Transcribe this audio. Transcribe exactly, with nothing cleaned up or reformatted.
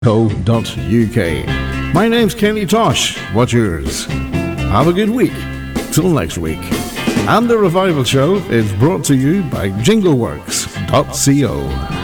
co dot U K. My name's Kenny Tosh. What's yours? Have a good week. Till next week. And the Revival Show is brought to you by jingleworks dot co.